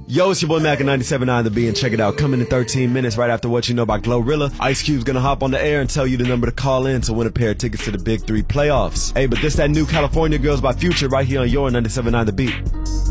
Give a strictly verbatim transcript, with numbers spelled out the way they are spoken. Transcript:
Yo, it's your boy Mac at ninety-seven point nine The B, and check it out. Coming in thirteen minutes right after What You Know about Glorilla, Ice Cube's gonna hop on the air and tell you the number to call in to win a pair of tickets to the Big Three playoffs. Hey, but this that new California Girls by Future right here on your ninety-seven point nine The Beat.